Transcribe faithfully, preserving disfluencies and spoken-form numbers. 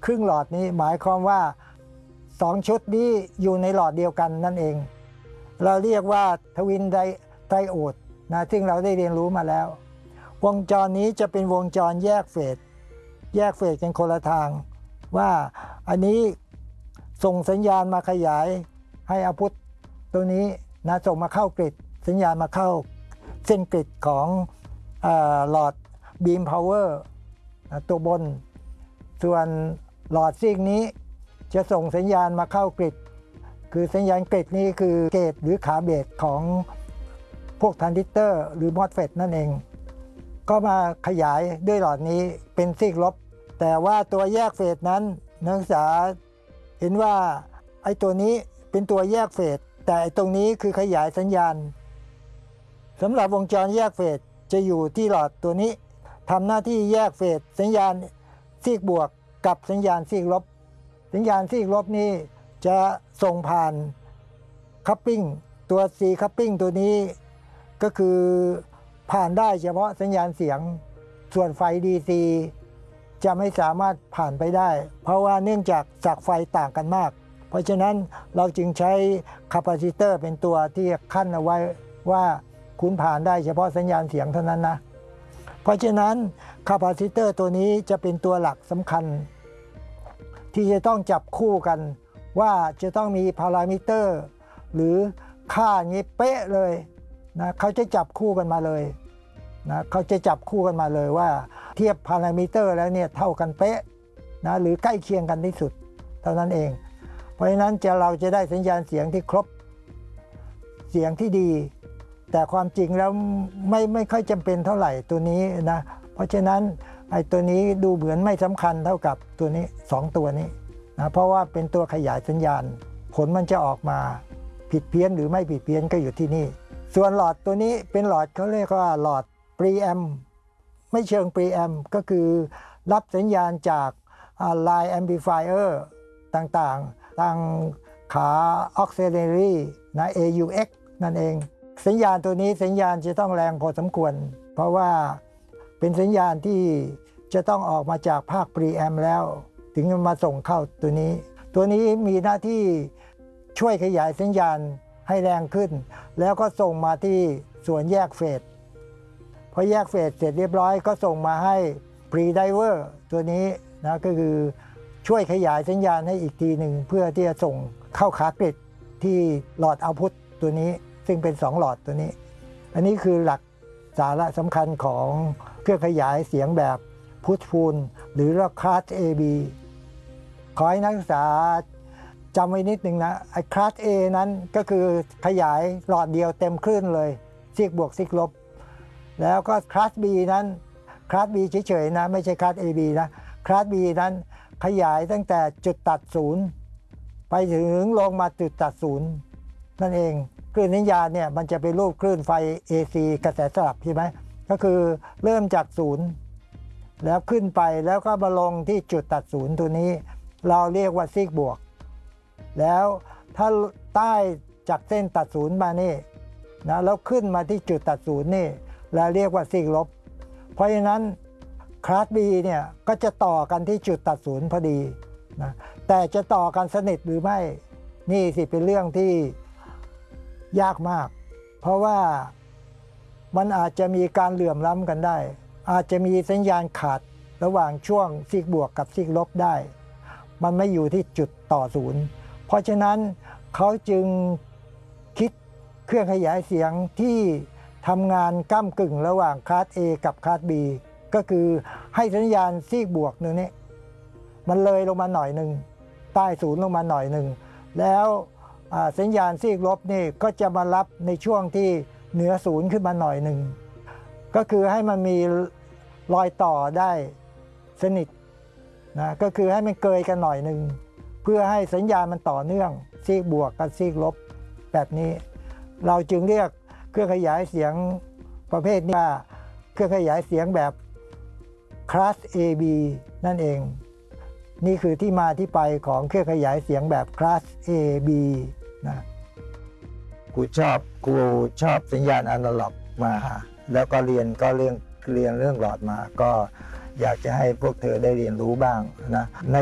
ครึ่งหลอดนี้หมายความว่าสองชุดนี้อยู่ในหลอดเดียวกันนั่นเองเราเรียกว่าทวินไดไดโอดนะซึ่งเราได้เรียนรู้มาแล้ววงจรนี้จะเป็นวงจรแยกเฟสแยกเฟสกันคนละทางว่าอันนี้ส่งสัญญาณมาขยายให้เอาพุทตัวนี้นะส่งมาเข้ากริดสัญญาณมาเข้าเส้นกริดของเอ่อหลอดบีมพาวเวอร์ตัวบนส่วนหลอดซีกนี้จะส่งสัญญาณมาเข้ากริดคือสัญญาณกริดนี้คือเกตหรือขาเบสของพวกทรานซิสเตอร์หรือมอสเฟตนั่นเองก็มาขยายด้วยหลอดนี้เป็นซีกลบแต่ว่าตัวแยกเฟสนั้นนักศึกษาเห็นว่าไอ้ตัวนี้เป็นตัวแยกเฟสแต่ตรงนี้คือขยายสัญญาณสำหรับวงจรแยกเฟสจะอยู่ที่หลอดตัวนี้ทำหน้าที่แยกเฟสสัญญาณซีกบวกกับสัญญาณซีกลบสัญญาณซีกลบนี้จะส่งผ่านคัพปิ้งตัว C คัพปิ้งตัวนี้ก็คือผ่านได้เฉพาะสัญญาณเสียงส่วนไฟ ดี ซี จะไม่สามารถผ่านไปได้เพราะว่าเนื่องจากศักไฟต่างกันมากเพราะฉะนั้นเราจึงใช้คาปาซิเตอร์เป็นตัวที่ขั้นเอาไว้ว่าคุณผ่านได้เฉพาะสัญญาณเสียงเท่านั้นนะเพราะฉะนั้นคาปาซิเตอร์ตัวนี้จะเป็นตัวหลักสำคัญที่จะต้องจับคู่กันว่าจะต้องมีพารามิเตอร์หรือค่านี้เป๊ะเลยนะเขาจะจับคู่กันมาเลยนะเขาจะจับคู่กันมาเลยว่าเทียบพารามิเตอร์แล้วเนี่ยเท่ากันเป๊ะนะหรือใกล้เคียงกันที่สุดเท่านั้นเองเพราะฉะนั้นจะเราจะได้สัญญาณเสียงที่ครบเสียงที่ดีแต่ความจริงแล้วไม่ไม่ค่อยจำเป็นเท่าไหร่ตัวนี้นะเพราะฉะนั้นไอ้ตัวนี้ดูเหมือนไม่สำคัญเท่ากับตัวนี้สองตัวนี้นะเพราะว่าเป็นตัวขยายสัญญาณผลมันจะออกมาผิดเพี้ยนหรือไม่ผิดเพี้ยนก็อยู่ที่นี่ส่วนหลอดตัวนี้เป็นหลอดเขาเรียกว่าหลอดปรีแอมไม่เชิงปรีแอมก็คือรับสัญญาณจากไลน์แอมพลิฟายเออร์ต่างๆทางขาออกซิเลอรี่นะ เอ ยู เอ็กซ์ นั่นเองสัญญาณตัวนี้สัญญาณจะต้องแรงพอสมควรเพราะว่าเป็นสัญญาณที่จะต้องออกมาจากภาคปรีแอมแล้วถึงมาส่งเข้าตัวนี้ตัวนี้มีหน้าที่ช่วยขยายสัญญาณให้แรงขึ้นแล้วก็ส่งมาที่ส่วนแยกเฟสพอแยกเฟสเสร็จเรียบร้อยก็ส่งมาให้พรีไดเวอร์ตัวนี้นะก็คือช่วยขยายสัญญาณให้อีกทีหนึ่งเพื่อที่จะส่งเข้าขากริดที่หลอดเอาพุตตัวนี้ซึ่งเป็นสองหลอดตัวนี้อันนี้คือหลักสาระสำคัญของเครื่องขยายเสียงแบบพุทพูลหรือคลาส เอ บี ขอให้นักศึกษาจำไว้นิดนึงนะไอ้คลาส A นั้นก็คือขยายหลอดเดียวเต็มคลื่นเลยซีกบวกซีกลบแล้วก็คลาส B นั้นคลาส B เฉยๆนะไม่ใช่คลาส เอ บี นะคลาส B นั้นขยายตั้งแต่จุดตัดศูนย์ไปถึงลงมาจุดตัดศูนย์นั่นเองคลื่นสัญญาณเนี่ยมันจะเป็นรูปคลื่นไฟ เอ ซี กระแสสลับใช่ไหมก็คือเริ่มจากศูนย์แล้วขึ้นไปแล้วก็มาลงที่จุดตัดศูนย์ตัวนี้เราเรียกว่าซีกบวกแล้วถ้าใต้จากเส้นตัดศูนย์มานี่นะแล้วขึ้นมาที่จุดตัดศูนย์นี่เราเรียกว่าซีกลบเพราะฉะนั้นคลาส B เนี่ยก็จะต่อกันที่จุดตัดศูนย์พอดีนะแต่จะต่อกันสนิทหรือไม่นี่สิเป็นเรื่องที่ยากมากเพราะว่ามันอาจจะมีการเหลื่อมล้ำกันได้อาจจะมีสัญญาณขาดระหว่างช่วงซีกบวกกับซีกลบได้มันไม่อยู่ที่จุดต่อศูนย์เพราะฉะนั้นเขาจึงคิดเครื่องขยายเสียงที่ทำงานก้ำกึ่งระหว่างคลาส A กับคลาส B ก็คือให้สัญญาณซีกบวกนึงนี้มันเลยลงมาหน่อยหนึ่งใต้ศูนย์ลงมาหน่อยหนึ่งแล้วสัญญาณซีกลบนี่ก็จะมารับในช่วงที่เหนือศูนย์ขึ้นมาหน่อยหนึ่งก็คือให้มันมีรอยต่อได้สนิทนะก็คือให้มันเกยกันหน่อยหนึ่งเพื่อให้สัญญาณมันต่อเนื่องซีกบวกกับซีกลบแบบนี้เราจึงเรียกเครื่องขยายเสียงประเภทนี้ว่าเครื่องขยายเสียงแบบคลาส เอ บี นั่นเองนี่คือที่มาที่ไปของเครื่องขยายเสียงแบบคลาส เอ บี นะครูชอบครูชอบสัญญาณอนาล็อกมาแล้วก็เรียนก็เรื่องเรียนเรื่องหลอดมาก็อยากจะให้พวกเธอได้เรียนรู้บ้างนะใน